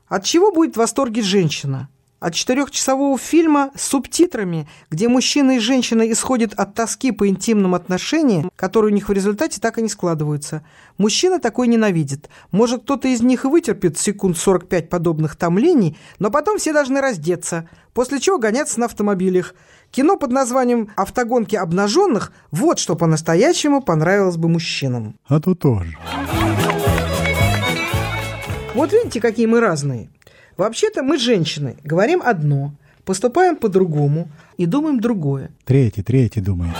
От чего будет в восторге женщина? От 4-часового фильма с субтитрами, где мужчина и женщина исходят от тоски по интимным отношениям, которые у них в результате так и не складываются. Мужчина такой ненавидит. Может, кто-то из них и вытерпит секунд 45 подобных томлений, но потом все должны раздеться, после чего гоняться на автомобилях. Кино под названием «Автогонки обнаженных» – вот что по-настоящему понравилось бы мужчинам. А то тоже. Вот видите, какие мы разные. Вообще-то мы, женщины, говорим одно, поступаем по-другому и думаем другое. Третий думает.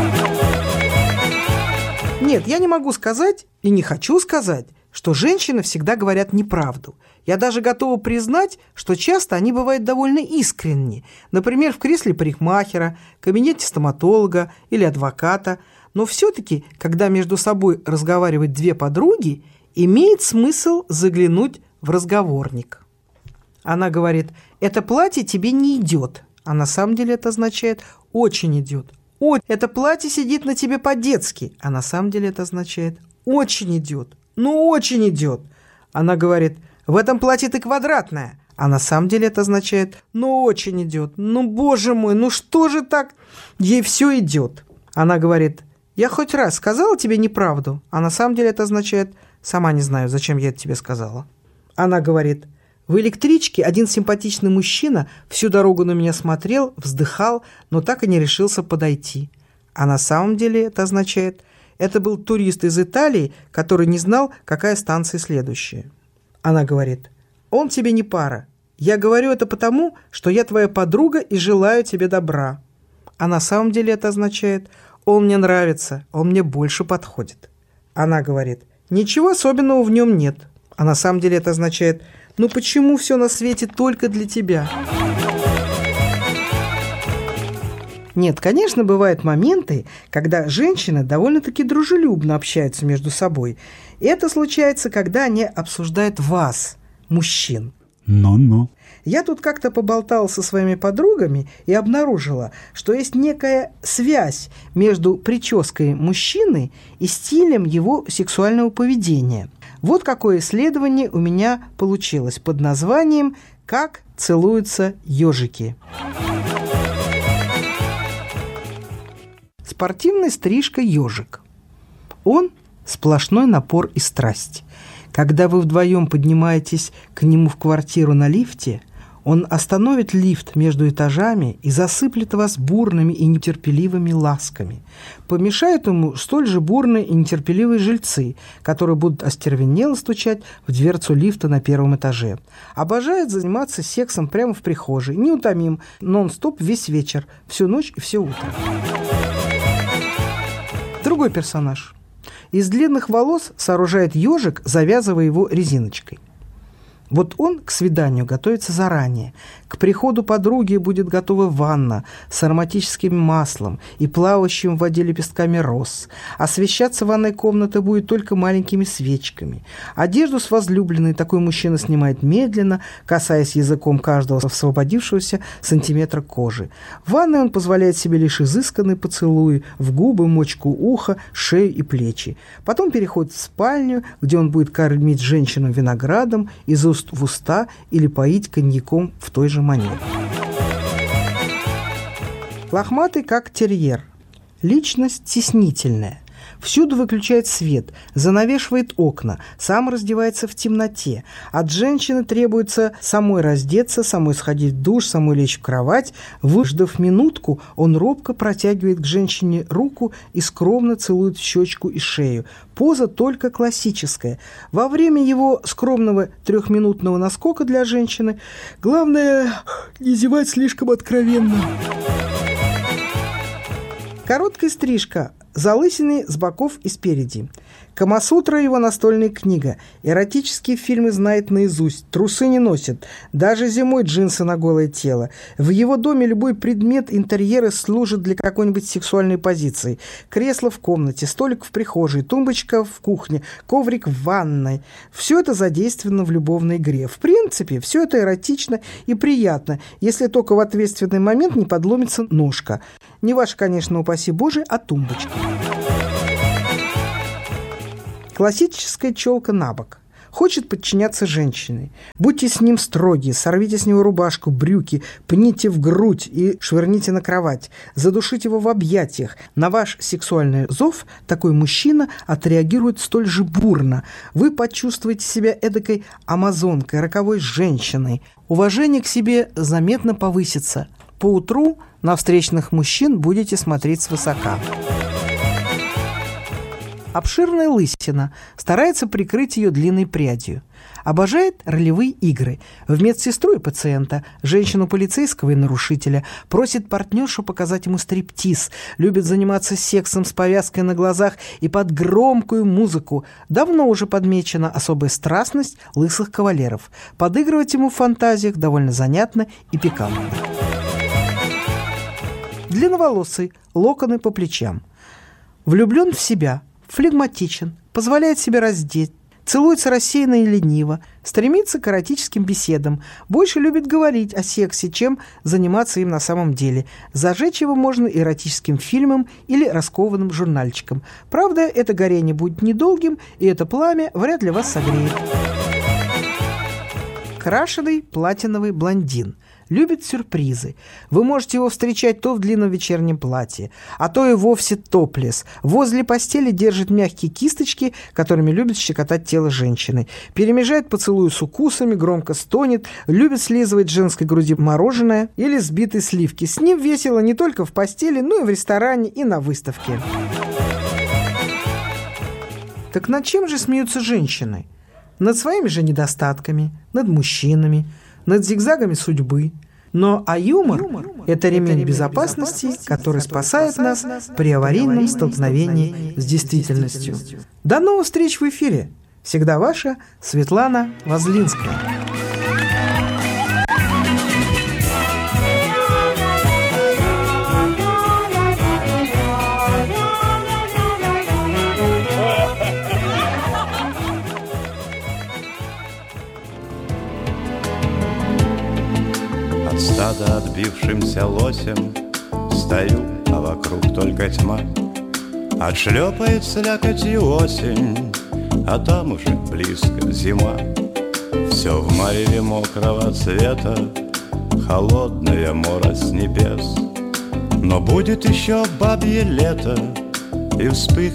Нет, я не могу сказать и не хочу сказать, что женщины всегда говорят неправду. Я даже готова признать, что часто они бывают довольно искренни. Например, в кресле парикмахера, кабинете стоматолога или адвоката. Но все-таки, когда между собой разговаривают две подруги, имеет смысл заглянуть в разговорник. Она говорит: «Это платье тебе не идет», а на самом деле это означает «очень идет». «Ой, это платье сидит на тебе по-детски», а на самом деле это означает «очень идет». «Ну, очень идет». Она говорит: «В этом платье ты квадратная», а на самом деле это означает «ну, очень идет». «Ну, боже мой, ну что же так?» Ей все идет. Она говорит: «Я хоть раз сказала тебе неправду», а на самом деле это означает «сама не знаю, зачем я это тебе сказала». Она говорит: «В электричке один симпатичный мужчина всю дорогу на меня смотрел, вздыхал, но так и не решился подойти». А на самом деле это означает: «Это был турист из Италии, который не знал, какая станция следующая». Она говорит: «Он тебе не пара. Я говорю это потому, что я твоя подруга и желаю тебе добра». А на самом деле это означает: «Он мне нравится, он мне больше подходит». Она говорит: «Ничего особенного в нем нет». А на самом деле это означает: «Ну почему все на свете только для тебя?» Нет, конечно, бывают моменты, когда женщины довольно-таки дружелюбно общаются между собой. И это случается, когда они обсуждают вас, мужчин. Ну-ну. Я тут как-то поболтала со своими подругами и обнаружила, что есть некая связь между прической мужчины и стилем его сексуального поведения. Вот какое исследование у меня получилось под названием «Как целуются ежики». Спортивная стрижка ежик. Он – сплошной напор и страсть. Когда вы вдвоем поднимаетесь к нему в квартиру на лифте, он остановит лифт между этажами и засыплет вас бурными и нетерпеливыми ласками. Помешают ему столь же бурные и нетерпеливые жильцы, которые будут остервенело стучать в дверцу лифта на первом этаже. Обожает заниматься сексом прямо в прихожей, неутомим, нон-стоп весь вечер, всю ночь и все утро. Другой персонаж. Из длинных волос сооружает ежик, завязывая его резиночкой. Вот он к свиданию готовится заранее. К приходу подруги будет готова ванна с ароматическим маслом и плавающим в воде лепестками роз. Освещаться ванной комната будет только маленькими свечками. Одежду с возлюбленной такой мужчина снимает медленно, касаясь языком каждого освободившегося сантиметра кожи. В ванной он позволяет себе лишь изысканные поцелуи в губы, мочку уха, шею и плечи. Потом переходит в спальню, где он будет кормить женщину виноградом из уст в уста или поить коньяком в той же манере. Лохматый, как терьер. Личность стеснительная. Всюду выключает свет, занавешивает окна, сам раздевается в темноте. От женщины требуется самой раздеться, самой сходить в душ, самой лечь в кровать. Выждав минутку, он робко протягивает к женщине руку и скромно целует в щечку и шею. Поза только классическая. Во время его скромного 3-минутного наскока для женщины главное не зевать слишком откровенно. Короткая стрижка. Залысины с боков и спереди. Камасутра – его настольная книга. Эротические фильмы знает наизусть. Трусы не носит. Даже зимой джинсы на голое тело. В его доме любой предмет интерьера служит для какой-нибудь сексуальной позиции. Кресло в комнате, столик в прихожей, тумбочка в кухне, коврик в ванной. Все это задействовано в любовной игре. В принципе, все это эротично и приятно, если только в ответственный момент не подломится ножка. Не ваша, конечно, упаси Боже, а тумбочка. Классическая челка на бок. хочет подчиняться женщине. Будьте с ним строги, сорвите с него рубашку, брюки, пните в грудь и швырните на кровать, задушите его в объятиях. На ваш сексуальный зов такой мужчина отреагирует столь же бурно. Вы почувствуете себя эдакой амазонкой, роковой женщиной. Уважение к себе заметно повысится. Поутру на встречных мужчин будете смотреть свысока. Обширная лысина, старается прикрыть ее длинной прядью. Обожает ролевые игры. В медсестру и пациента, женщину полицейского и нарушителя. Просит партнершу показать ему стриптиз. Любит заниматься сексом с повязкой на глазах и под громкую музыку. Давно уже подмечена особая страстность лысых кавалеров. Подыгрывать ему в фантазиях довольно занятно и пикантно. Длинноволосый, локоны по плечам. Влюблен в себя, флегматичен, позволяет себе раздеть, целуется рассеянно и лениво, стремится к эротическим беседам, больше любит говорить о сексе, чем заниматься им на самом деле. Зажечь его можно эротическим фильмом или раскованным журнальчиком. Правда, это горение будет недолгим, и это пламя вряд ли вас согреет. Крашеный платиновый блондин. Любит сюрпризы. Вы можете его встречать то в длинном вечернем платье, а то и вовсе топлес. Возле постели держит мягкие кисточки, которыми любит щекотать тело женщины. Перемежает поцелуи с укусами, громко стонет, любит слизывать с женской груди мороженое или сбитые сливки. С ним весело не только в постели, но и в ресторане, и на выставке. Так над чем же смеются женщины? Над своими же недостатками, над мужчинами, над зигзагами судьбы. Но юмор – это ремень безопасности, который спасает нас при аварийном столкновении с действительностью. До новых встреч в эфире. Всегда ваша Светлана Возлинская. От стада отбившимся лосем стою, а вокруг только тьма. Отшлепает слякотью осень, а там уже близко зима. Все в мареве мокрого цвета, холодная морось небес. Но будет еще бабье лето, и вспыхнет